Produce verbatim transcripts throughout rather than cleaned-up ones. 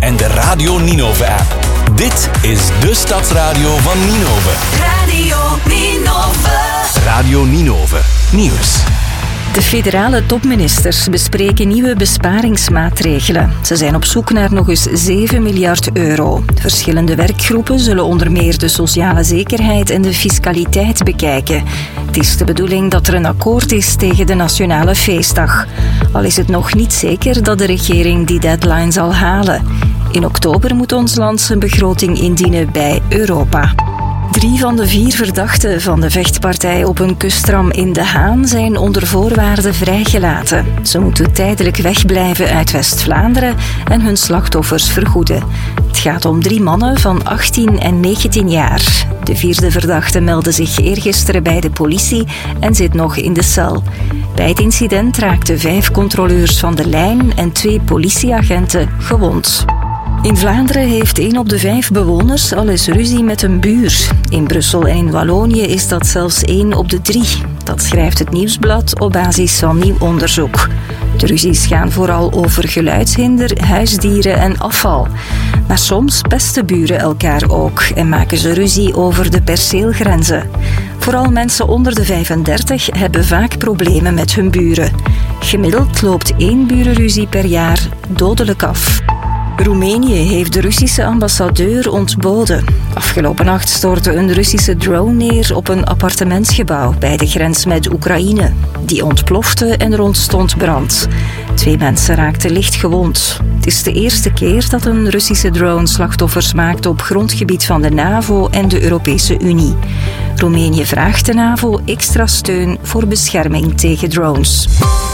en de Radio Ninove-app. Dit is de Stadsradio van Ninove. Radio Ninove. Radio Ninove. Nieuws. De federale topministers bespreken nieuwe besparingsmaatregelen. Ze zijn op zoek naar nog eens zeven miljard euro. Verschillende werkgroepen zullen onder meer de sociale zekerheid en de fiscaliteit bekijken. Het is de bedoeling dat er een akkoord is tegen de nationale feestdag. Al is het nog niet zeker dat de regering die deadline zal halen. In oktober moet ons land zijn begroting indienen bij Europa. Drie van de vier verdachten van de vechtpartij op een kustram in De Haan zijn onder voorwaarden vrijgelaten. Ze moeten tijdelijk wegblijven uit West-Vlaanderen en hun slachtoffers vergoeden. Het gaat om drie mannen van achttien en negentien jaar. De vierde verdachte meldde zich eergisteren bij de politie en zit nog in de cel. Bij het incident raakten vijf controleurs van de lijn en twee politieagenten gewond. In Vlaanderen heeft één op de vijf bewoners al eens ruzie met een buur. In Brussel en in Wallonië is dat zelfs één op de drie. Dat schrijft het Nieuwsblad op basis van nieuw onderzoek. De ruzies gaan vooral over geluidshinder, huisdieren en afval. Maar soms pesten buren elkaar ook en maken ze ruzie over de perceelgrenzen. Vooral mensen onder de vijfendertig hebben vaak problemen met hun buren. Gemiddeld loopt één burenruzie per jaar dodelijk af. Roemenië heeft de Russische ambassadeur ontboden. Afgelopen nacht stortte een Russische drone neer op een appartementsgebouw bij de grens met Oekraïne. Die ontplofte en er ontstond brand. Twee mensen raakten licht gewond. Het is de eerste keer dat een Russische drone slachtoffers maakt op grondgebied van de NAVO en de Europese Unie. Roemenië vraagt de NAVO extra steun voor bescherming tegen drones.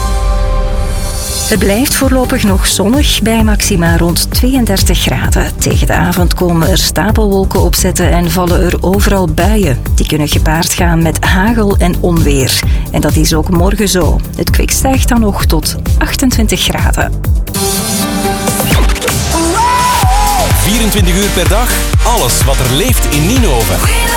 Het blijft voorlopig nog zonnig bij maxima rond tweeëndertig graden. Tegen de avond komen er stapelwolken opzetten en vallen er overal buien. Die kunnen gepaard gaan met hagel en onweer. En dat is ook morgen zo. Het kwik stijgt dan nog tot achtentwintig graden. vierentwintig uur per dag, alles wat er leeft in Ninove.